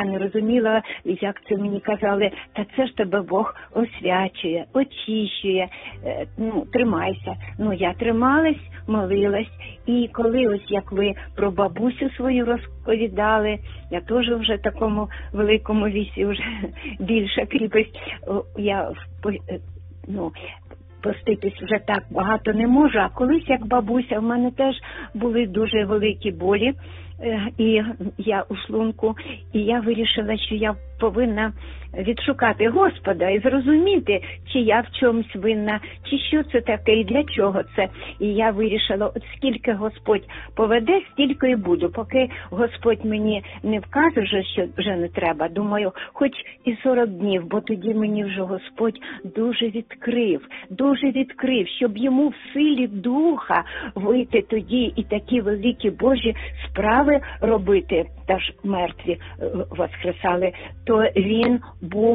не розуміла, як це мені казали, та це ж тебе Бог освячує, очищує, тримайся. Я трималась, молилась, і коли ось як ви про бабусю свою розповідали, я теж вже в такому великому віці, вже більша кріпость, я поститись вже так багато не можу, а колись як бабуся, в мене теж були дуже великі болі, і я у шлунку, і я вирішила, що я повинна відшукати Господа і зрозуміти, чи я в чомусь винна, чи що це таке, і для чого це. І я вирішила, от скільки Господь поведе, стільки і буду. Поки Господь мені не вкаже, що вже не треба, думаю, хоч і 40 днів, бо тоді мені вже Господь дуже відкрив, щоб йому в силі духа вийти тоді і такі великі Божі справи робити, та ж мертві воскресали, то він був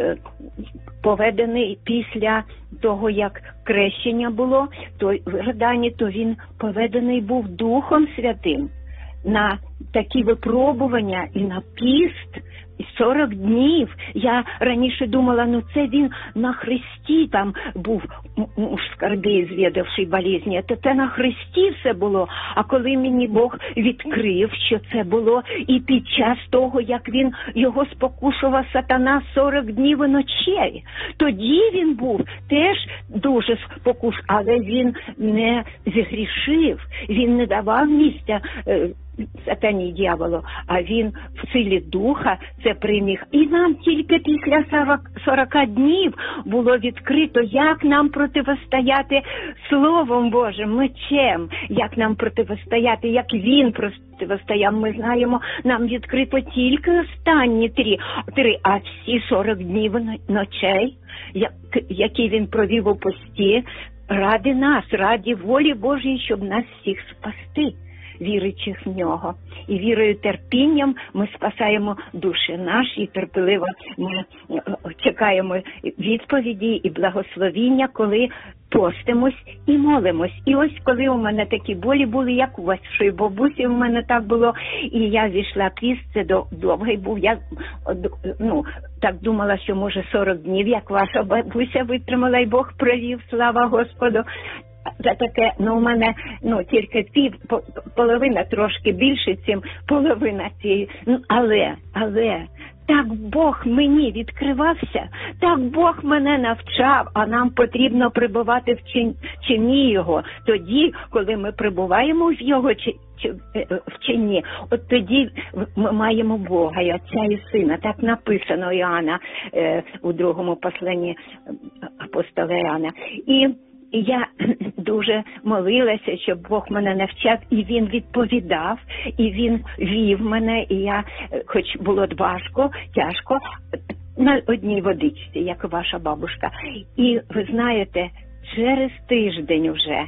поведений після того, як крещення було, то в Йордані, то він поведений був Духом Святим на такі випробування і на піст, 40 днів. Я раніше думала, це він на Христі там був в скарбі, звідавши болізні. Це на Христі все було. А коли мені Бог відкрив, що це було, і під час того, як він його спокушував сатана 40 днів і ночей, тоді він був теж дуже але він не зігрішив, він не давав місця сатані, дьяволу, а він в силі духа це приміг. І нам тільки після 40 днів було відкрито, як нам противостояти Словом Божим, мечем, як нам противостояти, як він противостояв. Ми знаємо, нам відкрито тільки останні три, а всі 40 днів ночей, які він провів у пості, ради нас, ради волі Божої, щоб нас всіх спасти, віруючих в нього. І вірою, терпінням ми спасаємо душі наші, і терпеливо ми чекаємо відповіді і благословіння, коли постимось і молимось. І ось коли у мене такі болі були, як у вашої бабусі, у мене так було, і я зійшла піст, це довгий був, я так думала, що може 40 днів, як ваша бабуся витримала, і Бог провів, слава Господу. Це таке, у мене, тільки половина, трошки більше, чим половина цієї, але так Бог мені відкривався, так Бог мене навчав, а нам потрібно перебувати в чині Його. Тоді, коли ми перебуваємо в Його вченні, от тоді ми маємо Бога, і Отця, і Сина. Так написано Іоанна у другому посланні апостола Іоанна. І я дуже молилася, щоб Бог мене навчав, і Він відповідав, і Він вів мене, і я, хоч було важко, тяжко, на одній водичці, як ваша бабушка. І ви знаєте, через тиждень вже,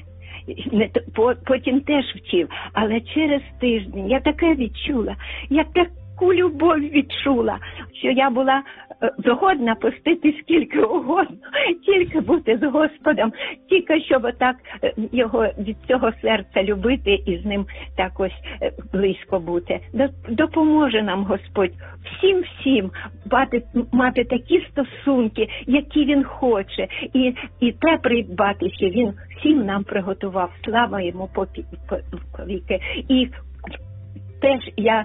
потім теж вчив, але через тиждень я таке відчула, я таку любов відчула, що я була згодна постити скільки угодно, тільки бути з Господом, тільки щоб отак його від цього серця любити і з ним так ось близько бути. Допоможе нам Господь всім мати такі стосунки, які Він хоче, і те придбати, що Він всім нам приготував. Слава Йому повіки. І теж я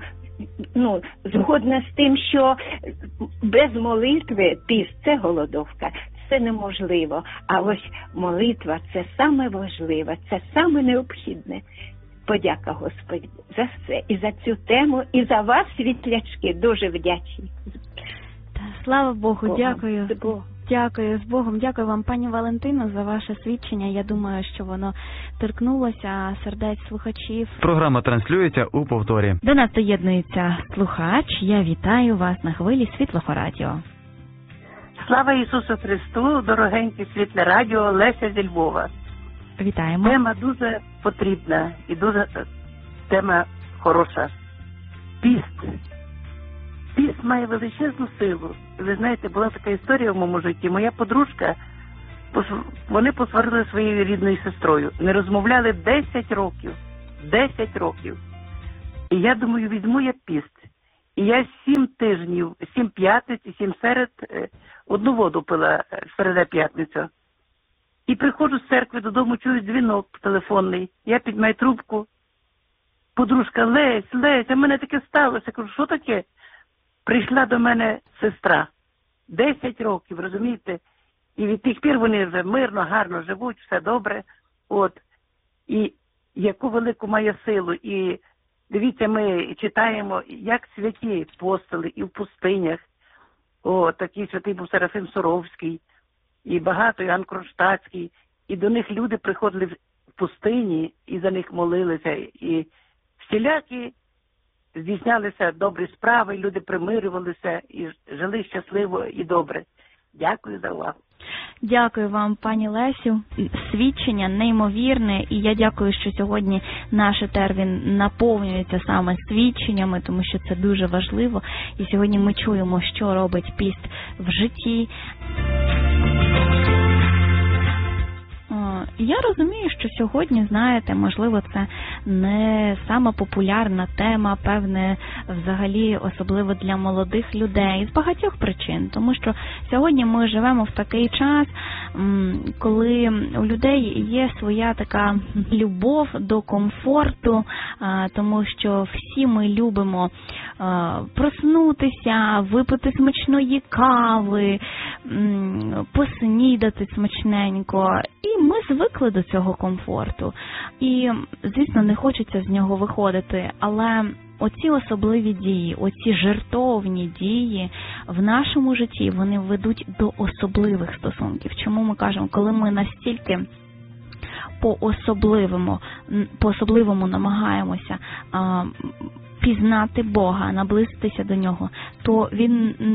згодна з тим, що без молитви піст – це голодовка, це неможливо. А ось молитва – це саме важливе, це саме необхідне. Подяка Господь за все, і за цю тему, і за вас, світлячки, дуже вдячні. Слава Богу, дякую. Дякую, з Богом. Дякую вам, пані Валентино, за ваше свідчення. Я думаю, що воно торкнулося сердець слухачів. Програма транслюється у повторі. До нас доєднується слухач. Я вітаю вас на хвилі Світлого радіо. Слава Ісусу Христу, дорогенькі Світле радіо, Леся зі Львова. Вітаємо. Тема дуже потрібна і дуже тема хороша. Піст. Піст має величезну силу. Ви знаєте, була така історія в моєму житті. Моя подружка, вони посварили своєю рідною сестрою. Не розмовляли 10 років. 10 років. І я думаю, візьму я піст. І я 7 тижнів, 7 п'ятниць і 7 серед одну воду пила середа п'ятниця. І приходжу з церкви додому, чую дзвінок телефонний. Я піднімаю трубку. Подружка: Лесь, а в мене таке сталося. Я кажу: що таке? Прийшла до мене сестра. 10 років, розумієте? І від тих пір вони вже мирно, гарно живуть, все добре. От. І яку велику має силу. І дивіться, ми читаємо, як святі постили і в пустинях. О, такий святий був Серафим Суровський, і багато Іоанн Кронштадтський. І до них люди приходили в пустині, і за них молилися. І всілякі здійснялися добрі справи, люди примирювалися і жили щасливо і добре. Дякую за увагу. Дякую вам, пані Лесю. Свідчення неймовірне, і я дякую, що сьогодні наш етер, він наповнюється саме свідченнями, тому що це дуже важливо. І сьогодні ми чуємо, що робить піст в житті. Я розумію, що сьогодні, знаєте, можливо, це не сама популярна тема, певне, взагалі, особливо для молодих людей, з багатьох причин. Тому що сьогодні ми живемо в такий час, коли у людей є своя така любов до комфорту, тому що всі ми любимо проснутися, випити смачної кави, поснідати смачненько. І ми звикли до цього комфорту. І, звісно, не хочеться з нього виходити, але оці особливі дії, оці жертовні дії в нашому житті, вони ведуть до особливих стосунків. Чому ми кажемо, коли ми настільки по-особливому намагаємося пізнати Бога, наблизитися до Нього, то Він